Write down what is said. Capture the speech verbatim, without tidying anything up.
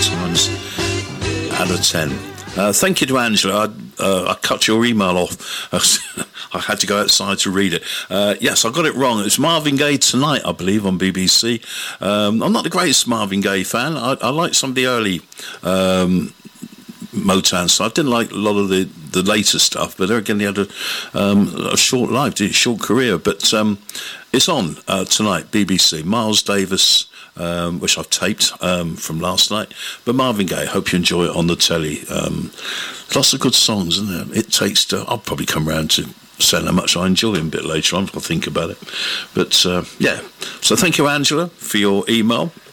times out of ten. Uh, thank you to Angela. I, uh, I cut your email off. I had to go outside to read it. Uh, yes, I got it wrong. It's Marvin Gaye Tonight, I believe, on B B C. Um, I'm not the greatest Marvin Gaye fan. I, I like some of the early um, Motown stuff. I didn't like a lot of the, the later stuff, but there again, he had a, um, a short life, a short career. But um, it's on uh, tonight, B B C. Miles Davis, um, which I've taped um, from last night. But Marvin Gaye, hope you enjoy it on the telly. Um, lots of good songs, isn't there? It Takes Two. I'll probably come round to saying how much I enjoy him a bit later on. I'll think about it. But uh, yeah, so thank you, Angela, for your email.